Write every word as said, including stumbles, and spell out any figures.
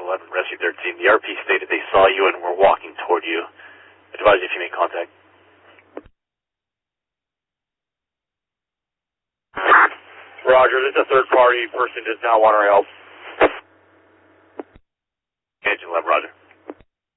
eleven, Rescue thirteen. The R P stated they saw you and were walking toward you. Advise if you make contact. Roger, this is a third party. Person does not want our help. Engine lab, Roger.